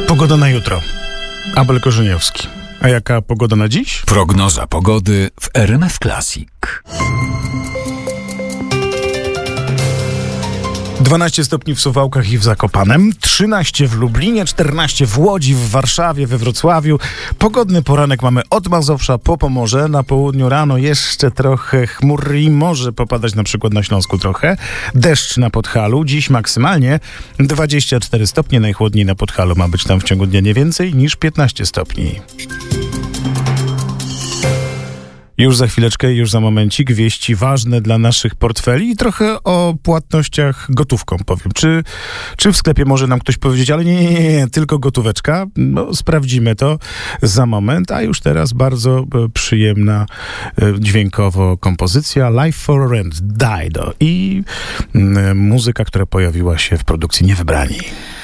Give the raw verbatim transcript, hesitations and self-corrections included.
Pogoda na jutro. Abel Korzeniowski. A jaka pogoda na dziś? Prognoza pogody w R M F Classic. dwanaście stopni w Suwałkach i w Zakopanem, trzynaście w Lublinie, czternaście w Łodzi, w Warszawie, we Wrocławiu. Pogodny poranek mamy od Mazowsza po Pomorze. Na południu rano jeszcze trochę chmur i może popadać na przykład na Śląsku trochę. Deszcz na Podhalu. Dziś maksymalnie dwadzieścia cztery stopnie. Najchłodniej na Podhalu ma być tam w ciągu dnia nie więcej niż piętnaście stopni. Już za chwileczkę, już za momencik wieści ważne dla naszych portfeli i trochę o płatnościach gotówką powiem. Czy, czy w sklepie może nam ktoś powiedzieć, ale nie, nie, nie, nie tylko gotóweczka. No, sprawdzimy to za moment, a już teraz bardzo przyjemna dźwiękowo kompozycja Life for Rent, Dido i muzyka, która pojawiła się w produkcji Niewybrani.